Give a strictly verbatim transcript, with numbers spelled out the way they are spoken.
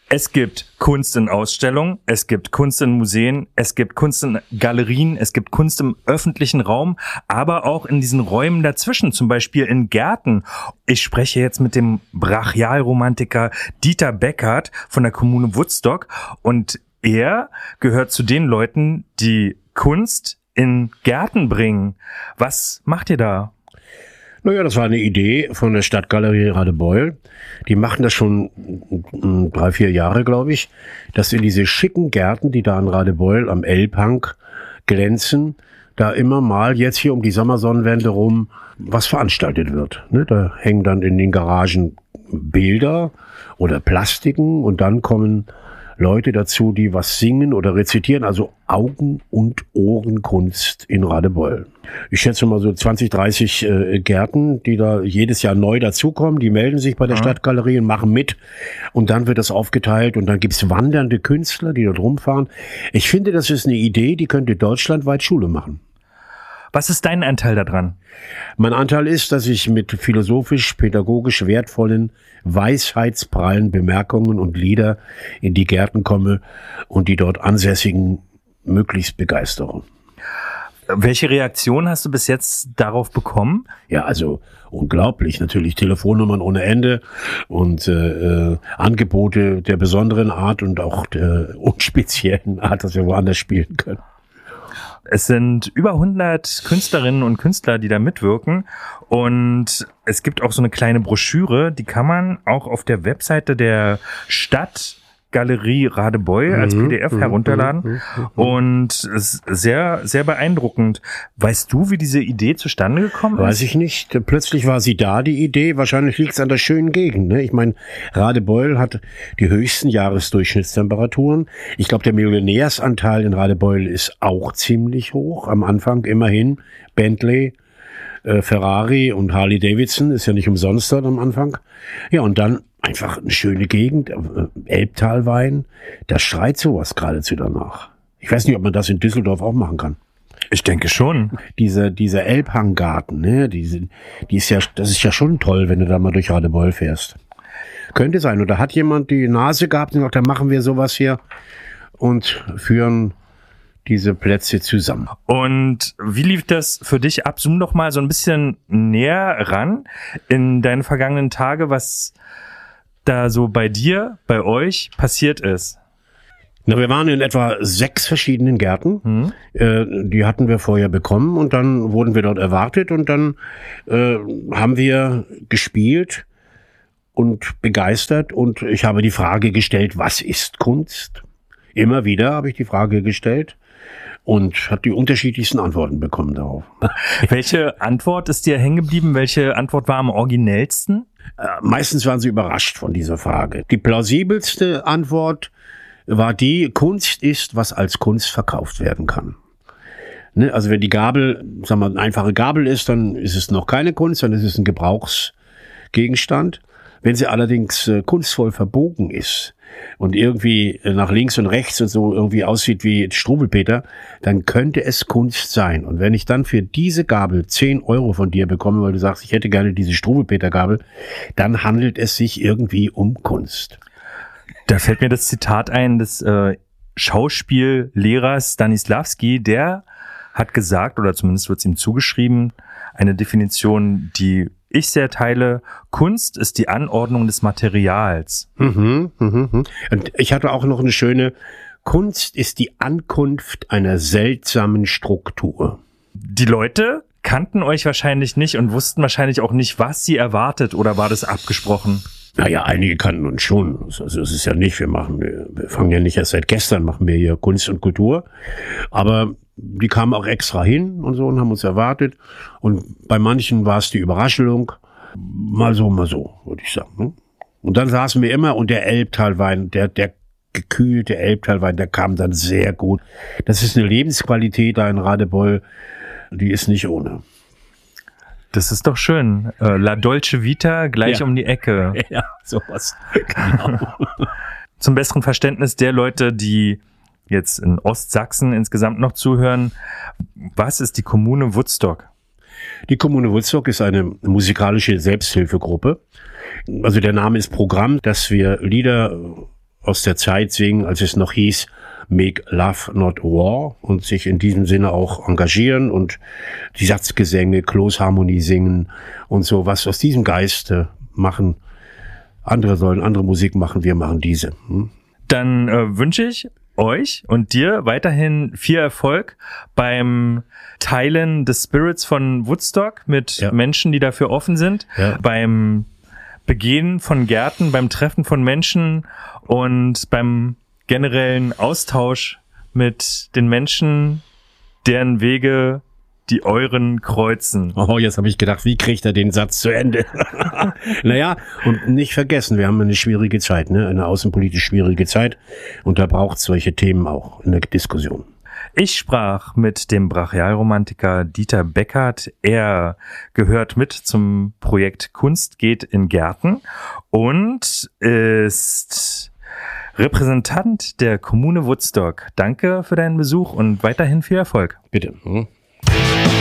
Es gibt Kunst in Ausstellungen, es gibt Kunst in Museen, es gibt Kunst in Galerien, es gibt Kunst im öffentlichen Raum, aber auch in diesen Räumen dazwischen, zum Beispiel in Gärten. Ich spreche jetzt mit dem Brachialromantiker Dieter Beckert von der Kommune Woodstock und er gehört zu den Leuten, die Kunst in Gärten bringen. Was macht ihr da? Naja, das war eine Idee von der Stadtgalerie Radebeul. Die machen das schon drei, vier Jahre, glaube ich, dass in diese schicken Gärten, die da an Radebeul am Elbhang glänzen, da immer mal jetzt hier um die Sommersonnenwende rum was veranstaltet wird. Ne, da hängen dann in den Garagen Bilder oder Plastiken und dann kommen Leute dazu, die was singen oder rezitieren, also Augen- und Ohrenkunst in Radebeul. Ich schätze mal so zwanzig, dreißig äh, Gärten, die da jedes Jahr neu dazukommen, die melden sich bei der ja. Stadtgalerie und machen mit und dann wird das aufgeteilt und dann gibt's wandernde Künstler, die dort rumfahren. Ich finde, das ist eine Idee, die könnte deutschlandweit Schule machen. Was ist dein Anteil daran? Mein Anteil ist, dass ich mit philosophisch-pädagogisch wertvollen, weisheitsprallen Bemerkungen und Lieder in die Gärten komme und die dort Ansässigen möglichst begeistere. Welche Reaktion hast du bis jetzt darauf bekommen? Ja, also unglaublich. Natürlich Telefonnummern ohne Ende und äh, äh, Angebote der besonderen Art und auch der unspeziellen Art, dass wir woanders spielen können. Es sind über hundert Künstlerinnen und Künstler, die da mitwirken und es gibt auch so eine kleine Broschüre, die kann man auch auf der Webseite der Stadtgalerie Radebeul als P D F mhm, herunterladen mhm, mhm, und es ist sehr, sehr beeindruckend. Weißt du, wie diese Idee zustande gekommen ist? Weiß ich nicht. Plötzlich war sie da, die Idee. Wahrscheinlich liegt es an der schönen Gegend. Ne? Ich meine, Radebeul hat die höchsten Jahresdurchschnittstemperaturen. Ich glaube, der Millionärsanteil in Radebeul ist auch ziemlich hoch. Am Anfang immerhin Bentley, äh, Ferrari und Harley Davidson. Ist ja nicht umsonst dort am Anfang. Ja, und dann einfach eine schöne Gegend, Elbtalwein, da schreit sowas geradezu danach. Ich weiß nicht, ob man das in Düsseldorf auch machen kann. Ich denke schon. Dieser, dieser Elbhanggarten, ne, diese, die ist ja, das ist ja schon toll, wenn du da mal durch Radebeul fährst. Könnte sein. Oder hat jemand die Nase gehabt und gesagt, dann machen wir sowas hier und führen diese Plätze zusammen. Und wie lief das für dich ab? Zoom doch mal so ein bisschen näher ran in deine vergangenen Tage, was da so bei dir, bei euch passiert ist. Na, wir waren in etwa sechs verschiedenen Gärten. Mhm. Äh, die hatten wir vorher bekommen und dann wurden wir dort erwartet und dann äh, haben wir gespielt und begeistert und ich habe die Frage gestellt, was ist Kunst? Immer wieder habe ich die Frage gestellt und habe die unterschiedlichsten Antworten bekommen darauf. Welche Antwort ist dir hängen geblieben? Welche Antwort war am originellsten? Äh, meistens waren sie überrascht von dieser Frage. Die plausibelste Antwort war die, Kunst ist, was als Kunst verkauft werden kann. Ne? Also wenn die Gabel, sagen wir, eine einfache Gabel ist, dann ist es noch keine Kunst, dann ist es ein Gebrauchsgegenstand. Wenn sie allerdings äh, kunstvoll verbogen ist und irgendwie nach links und rechts und so irgendwie aussieht wie Struwwelpeter, dann könnte es Kunst sein. Und wenn ich dann für diese Gabel zehn Euro von dir bekomme, weil du sagst, ich hätte gerne diese Struwwelpeter-Gabel, dann handelt es sich irgendwie um Kunst. Da fällt mir das Zitat ein des äh, Schauspiellehrers Stanislavski, der hat gesagt, oder zumindest wird es ihm zugeschrieben, eine Definition, die ich sehr teile: Kunst ist die Anordnung des Materials. Mhm, mhm, mhm. Und ich hatte auch noch eine schöne: Kunst ist die Ankunft einer seltsamen Struktur. Die Leute kannten euch wahrscheinlich nicht und wussten wahrscheinlich auch nicht, was sie erwartet, oder war das abgesprochen? Naja, einige kannten uns schon. Also es ist ja nicht, wir machen, wir fangen ja nicht erst seit gestern, machen wir hier Kunst und Kultur. Aber die kamen auch extra hin und so und haben uns erwartet. Und bei manchen war es die Überraschung. Mal so, mal so, würde ich sagen. Ne? Und dann saßen wir immer und der Elbtalwein, der, der gekühlte Elbtalwein, der kam dann sehr gut. Das ist eine Lebensqualität da in Radebeul, die ist nicht ohne. Das ist doch schön. Äh, La Dolce Vita gleich ja. um die Ecke. Ja, sowas. Genau. Zum besseren Verständnis der Leute, die jetzt in Ostsachsen insgesamt noch zuhören, was ist die Kommune Woodstock? Die Kommune Woodstock ist eine musikalische Selbsthilfegruppe. Also der Name ist Programm, dass wir Lieder aus der Zeit singen, als es noch hieß, Make Love Not War, und sich in diesem Sinne auch engagieren und die Satzgesänge, Kloßharmonie singen und so was aus diesem Geist äh, machen. Andere sollen andere Musik machen, wir machen diese. Hm? Dann äh, wünsche ich euch und dir weiterhin viel Erfolg beim Teilen des Spirits von Woodstock mit Ja. Menschen, die dafür offen sind, Ja. beim Begehen von Gärten, beim Treffen von Menschen und beim generellen Austausch mit den Menschen, deren Wege die euren kreuzen. Oh, jetzt habe ich gedacht, wie kriegt er den Satz zu Ende? Naja, und nicht vergessen, wir haben eine schwierige Zeit, ne? Eine außenpolitisch schwierige Zeit, und da braucht es solche Themen auch in der Diskussion. Ich sprach mit dem Brachialromantiker Dieter Beckert. Er gehört mit zum Projekt Kunst geht in Gärten und ist Repräsentant der Kommune Woodstock. Danke für deinen Besuch und weiterhin viel Erfolg. Bitte. Hm?